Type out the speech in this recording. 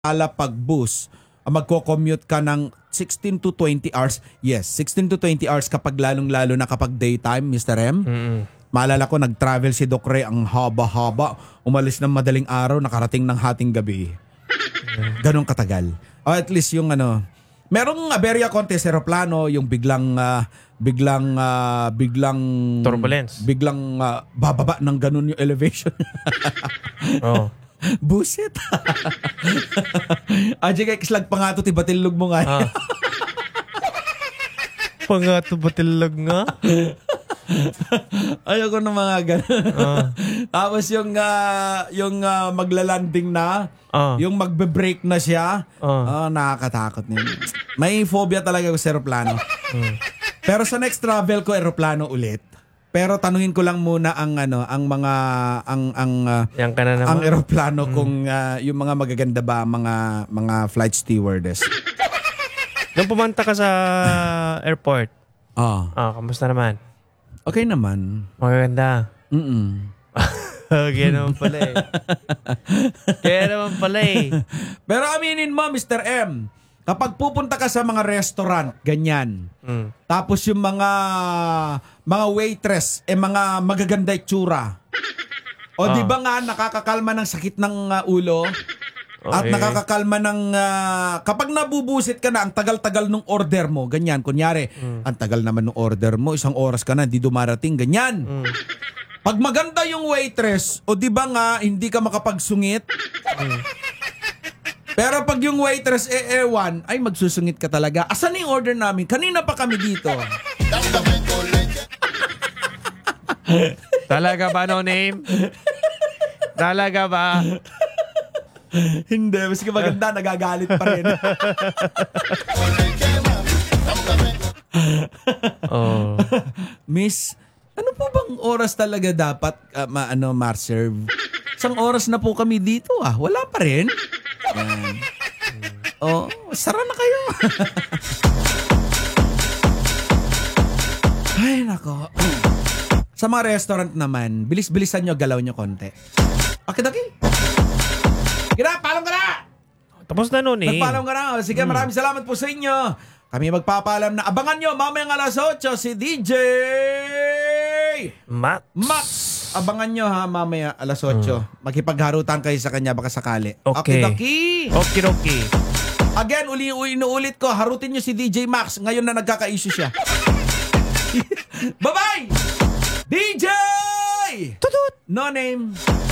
pag-bus, magko-commute ka ng 16 to 20 hours. Yes, 16 to 20 hours kapag lalong-lalo na kapag daytime, Mr. M. Maalala ko, nag-travel si Doc Ray, ang haba-haba. Umalis ng madaling araw, nakarating ng hating gabi. Ganong katagal. O at least yung merong aberya konti sa aeroplano, yung biglang turbulence. Biglang bababa ng ganun yung elevation. Oh. Buset. Ajay slag pa nga to, tibatilog mo nga. Pangato batilog nga. Ayoko ng mga ganun. Tapos yung maglalanding na, yung magbe-break na siya, nakakatakot niya. May phobia talaga ko sa aeroplano. Pero sa next travel ko, aeroplano ulit. Pero tanungin ko lang muna ang eroplano kung yung mga magaganda ba mga flight stewardess. Nung pumunta ka sa airport. Kamusta naman? Okay naman. Magaganda. Kaya naman pala eh. Pero aminin mo, Mr. M, kapag pupunta ka sa mga restaurant, ganyan. Tapos yung mga waitress, mga magaganda itsura. O di ba nga nakakakalma ng sakit ng ulo? At nakakakalma ng kapag nabubusit ka na, ang tagal-tagal ng order mo, ganyan. Kunyari, ang tagal naman ng order mo, 1 oras ka na, hindi dumarating, ganyan. Pag maganda yung waitress, o di ba nga, hindi ka makapagsungit? Pero pag yung waitress ewan, ay magsusungit ka talaga. Asan yung order namin? Kanina pa kami dito. Talaga ba, no name? Talaga ba? Hindi, mas maganda, nagagalit pa rin. Miss, ano po bang oras talaga dapat ma-serve? Isang oras na po kami dito wala pa rin. Sara na kayo. Ay, nako. Sa mga restaurant naman, bilis-bilisan nyo, galaw nyo konti. Okay. Kira, paalam ka na! Tapos na nun eh. Nagpaalam ka na. Sige, maraming salamat po sa inyo. Kami magpapaalam na. Abangan nyo, mamayang alas 8, si DJ Max. Abangan nyo mamaya alas 8. Makipagharutan kayo sa kanya, baka sakali. Okay. Okay. Again, inuulit ko, harutin nyo si DJ Max. Ngayon na nagkaka-issue siya. Bye-bye! DJ! Tutut! No name.